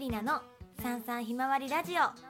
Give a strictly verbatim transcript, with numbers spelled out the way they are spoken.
りなのさんさんひまわりラジオ。